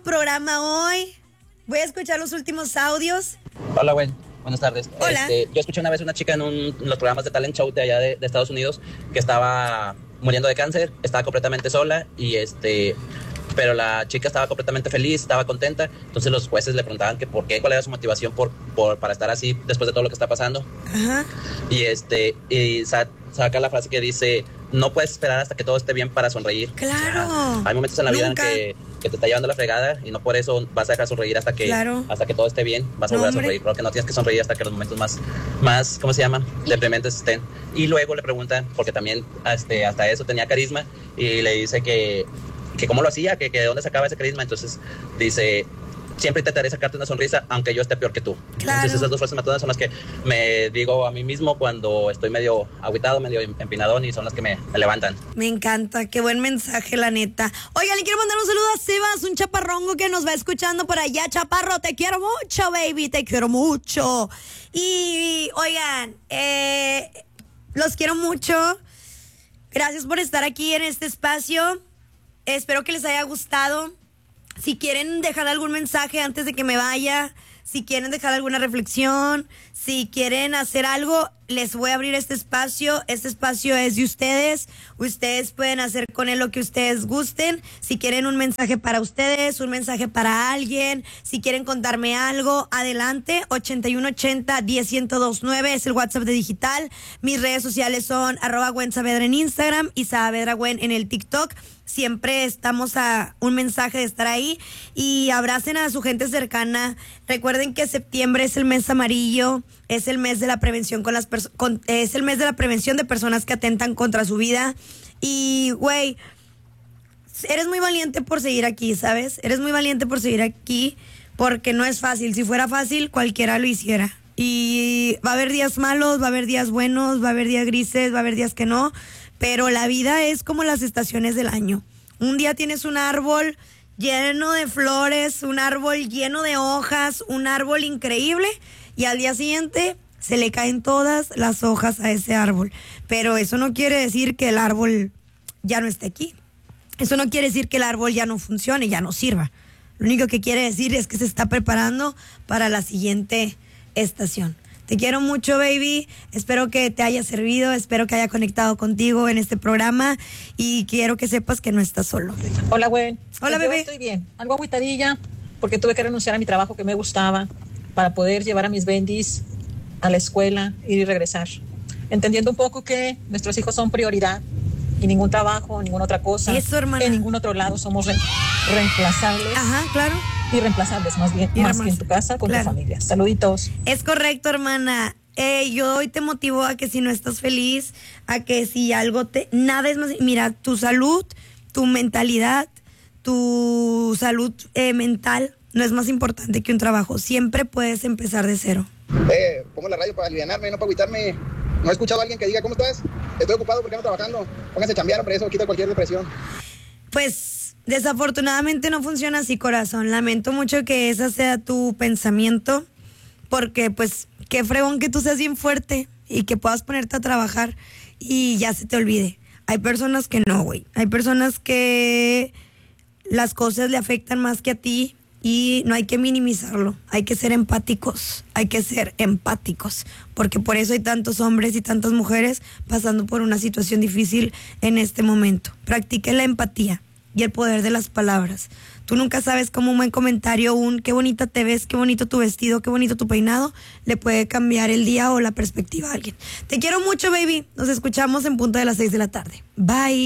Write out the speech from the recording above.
programa hoy. Voy a escuchar los últimos audios. Hola, Gwen. Buenas tardes. Hola. Yo escuché una vez una chica en los programas de talent show de allá de Estados Unidos que estaba muriendo de cáncer, estaba completamente sola pero la chica estaba completamente feliz, estaba contenta. Entonces los jueces le preguntaban que por qué, cuál era su motivación para estar así después de todo lo que está pasando. Ajá. Y saca la frase que dice: no puedes esperar hasta que todo esté bien para sonreír. Claro. O sea, hay momentos en la vida Nunca. en que te está llevando la fregada y no por eso vas a dejar sonreír hasta que todo esté bien. Vas a volver a sonreír, porque no tienes que sonreír hasta que los momentos más ¿cómo se llama? Deprimentes estén. Y luego le preguntan, porque también hasta eso tenía carisma, y le dice que cómo lo hacía, que de dónde sacaba ese carisma. Entonces dice: siempre intentaré sacarte una sonrisa aunque yo esté peor que tú. Claro. Entonces esas dos frases matonas son las que me digo a mí mismo cuando estoy medio agüitado, medio empinadón, y son las que me levantan. Me encanta, qué buen mensaje, la neta. Oigan, le quiero mandar un saludo a Sebas, un chaparrongo que nos va escuchando por allá. Chaparro, te quiero mucho, baby, te quiero mucho. Y oigan, los quiero mucho. Gracias por estar aquí en este espacio. Espero que les haya gustado. Si quieren dejar algún mensaje antes de que me vaya, si quieren dejar alguna reflexión, si quieren hacer algo, les voy a abrir este espacio. Este espacio es de ustedes. Ustedes pueden hacer con él lo que ustedes gusten. Si quieren un mensaje para ustedes, un mensaje para alguien, si quieren contarme algo, adelante. 8180-10129 es el WhatsApp de Digital. Mis redes sociales son @GwenSaavedra en Instagram y Saavedra Gwen en el TikTok. Siempre estamos a un mensaje de estar ahí, y abracen a su gente cercana. Recuerden que septiembre es el mes amarillo, es el mes de la prevención es el mes de la prevención de personas que atentan contra su vida. Y güey, eres muy valiente por seguir aquí, ¿sabes? Eres muy valiente por seguir aquí, porque no es fácil. Si fuera fácil, cualquiera lo hiciera. Y va a haber días malos, va a haber días buenos, va a haber días grises, va a haber días que no. Pero la vida es como las estaciones del año. Un día tienes un árbol lleno de flores, un árbol lleno de hojas, un árbol increíble, y al día siguiente se le caen todas las hojas a ese árbol. Pero eso no quiere decir que el árbol ya no esté aquí. Eso no quiere decir que el árbol ya no funcione, ya no sirva. Lo único que quiere decir es que se está preparando para la siguiente estación. Te quiero mucho, baby. Espero que te haya servido, espero que haya conectado contigo en este programa, y quiero que sepas que no estás solo. Hola, Gwen. Hola, Yo bebé. estoy bien. Algo agüitadilla porque tuve que renunciar a mi trabajo que me gustaba para poder llevar a mis bendis a la escuela, ir y regresar. Entendiendo un poco que nuestros hijos son prioridad y ningún trabajo, ninguna otra cosa. Eso, hermana. En ningún otro lado somos reemplazables. Ajá, claro. Irreemplazables, más bien, más que en tu casa, con tu familia. Saluditos. Es correcto, hermana. Yo hoy te motivo a que si no estás feliz, a que si algo nada es más. Mira, tu salud, tu mentalidad, tu salud mental no es más importante que un trabajo. Siempre puedes empezar de cero. Pongo la radio para alivianarme, no para agüitarme. No he escuchado a alguien que diga: ¿cómo estás? Estoy ocupado porque ando trabajando. Pónganse a chambear, hombre, eso quita cualquier depresión. Pues desafortunadamente no funciona así, corazón. Lamento mucho que ese sea tu pensamiento, porque pues qué fregón que tú seas bien fuerte y que puedas ponerte a trabajar y ya se te olvide. Hay personas que no, güey. Hay personas que las cosas le afectan más que a ti, y no hay que minimizarlo. Hay que ser empáticos. Hay que ser empáticos, porque por eso hay tantos hombres y tantas mujeres pasando por una situación difícil en este momento. Practique la empatía y el poder de las palabras. Tú nunca sabes cómo un buen comentario, qué bonita te ves, qué bonito tu vestido, qué bonito tu peinado, le puede cambiar el día o la perspectiva a alguien. Te quiero mucho, baby. Nos escuchamos en punto de las 6 de la tarde. Bye.